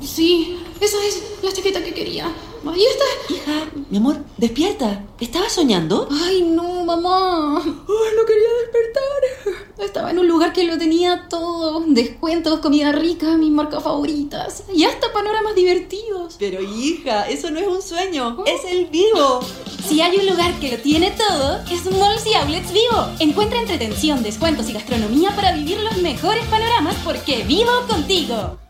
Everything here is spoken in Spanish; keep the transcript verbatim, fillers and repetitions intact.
Sí, esa es la chaqueta que quería. Ahí está. Hija, mi amor, despierta. ¿Estabas soñando? Ay, no, mamá. Ay, no quería despertar. Estaba en un lugar que lo tenía todo. Descuentos, comida rica, mis marcas favoritas. Y hasta panoramas divertidos. Pero hija, eso no es un sueño, ¿Oh? Es el Vivo. Si hay un lugar que lo tiene todo, es Malls y Outlets Vivo. Encuentra entretención, descuentos y gastronomía para vivir los mejores panoramas porque vivo contigo.